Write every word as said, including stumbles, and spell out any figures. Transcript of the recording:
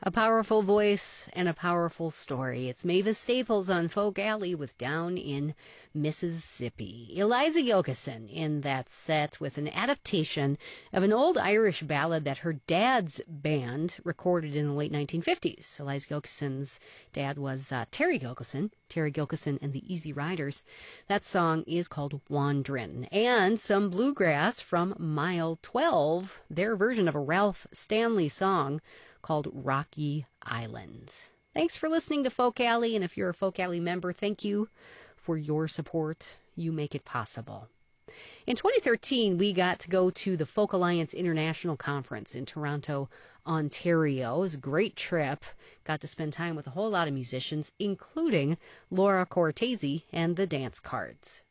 A powerful voice and a powerful story. It's Mavis Staples on Folk Alley with Down in Mississippi. Eliza Gilkyson in that set with an adaptation of an old Irish ballad that her dad's band recorded in the late nineteen fifties. Eliza Gilkyson's dad was uh, Terry Gilkyson, Terry Gilkyson and the Easy Riders. That song is called Wandrin'. And some bluegrass from Mile twelve, their version of a Ralph Stanley song called Rocky Island. Thanks for listening to Folk Alley, and if you're a Folk Alley member, thank you for your support. You make it possible. In twenty thirteen, we got to go to the Folk Alliance International Conference in Toronto, Ontario. It was a great trip. Got to spend time with a whole lot of musicians, including Laura Cortese and the Dance Cards.